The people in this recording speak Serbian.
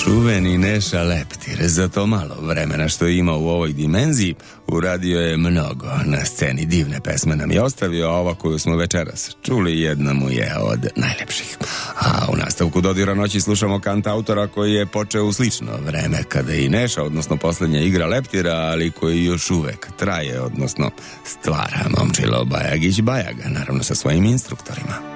Čuveni Neša Leptir za to malo vremena što ima u ovoj dimenziji uradio je mnogo na sceni. Divne pesme nam je ostavio, a ova koju smo večeras čuli jedna mu je od najlepših. A u nastavku Dodira noći slušamo kantautora koji je počeo u slično vreme kada i Neša, odnosno posljednja igra Leptira, ali koji još uvek traje, odnosno stvara Momčilo Bajagić Bajaga, naravno sa svojim instruktorima.